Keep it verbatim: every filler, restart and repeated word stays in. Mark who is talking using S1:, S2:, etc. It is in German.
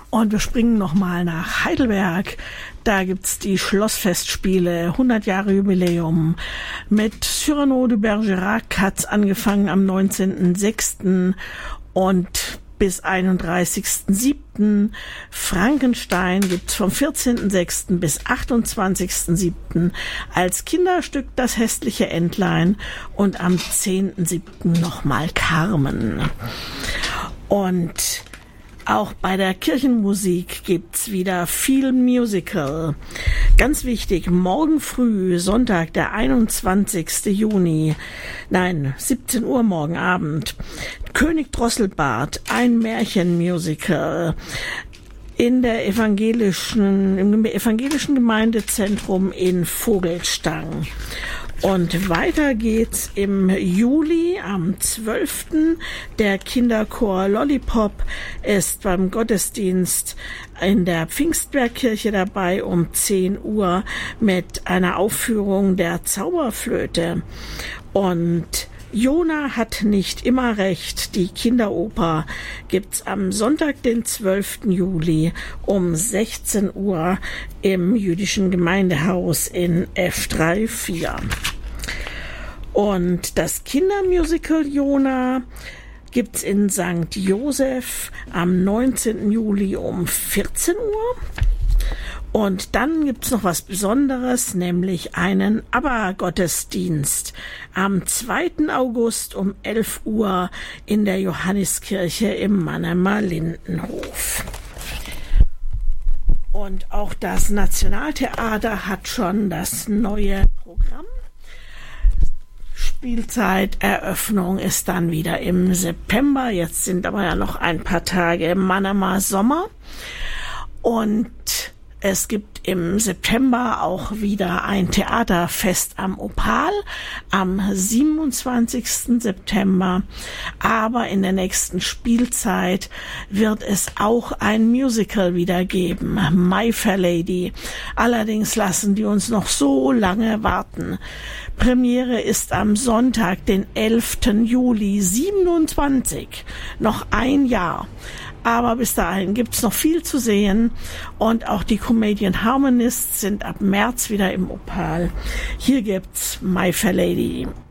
S1: Und wir springen nochmal nach Heidelberg. Da gibt's die Schlossfestspiele, hundert Jahre Jubiläum. Mit Cyrano de Bergerac hat's angefangen am neunzehnten sechsten und bis einunddreißigsten siebten Frankenstein gibt's vom vierzehnten sechsten bis achtundzwanzigsten siebten als Kinderstück Das hässliche Entlein und am zehnten siebten nochmal Carmen. Und auch bei der Kirchenmusik gibt's wieder viel Musical. Ganz wichtig, morgen früh, Sonntag, der einundzwanzigsten Juni, nein, siebzehn Uhr morgen Abend, König Drosselbart, ein Märchenmusical in der evangelischen, im evangelischen Gemeindezentrum in Vogelstang. Und weiter geht's im Juli am zwölften Der Kinderchor Lollipop ist beim Gottesdienst in der Pfingstbergkirche dabei um zehn Uhr mit einer Aufführung der Zauberflöte. Und Jona hat nicht immer recht. Die Kinderoper gibt's am Sonntag, den zwölften Juli um sechzehn Uhr im jüdischen Gemeindehaus in F drei vier. Und das Kindermusical Jona gibt's in Sankt Joseph am neunzehnten Juli um vierzehn Uhr. Und dann gibt's noch was Besonderes, nämlich einen ABBA-Gottesdienst am zweiten August um elf Uhr in der Johanniskirche im Mannheimer Lindenhof. Und auch das Nationaltheater hat schon das neue Programm. Spielzeiteröffnung ist dann wieder im September. Jetzt sind aber ja noch ein paar Tage Mannheimer Sommer. Und es gibt im September auch wieder ein Theaterfest am Opal am siebenundzwanzigsten September. Aber in der nächsten Spielzeit wird es auch ein Musical wieder geben, My Fair Lady. Allerdings lassen die uns noch so lange warten. Premiere ist am Sonntag, den elften Juli siebenundzwanzig. Noch ein Jahr. Aber bis dahin gibt's noch viel zu sehen. Und auch die Comedian Harmonists sind ab März wieder im Opal. Hier gibt's My Fair Lady.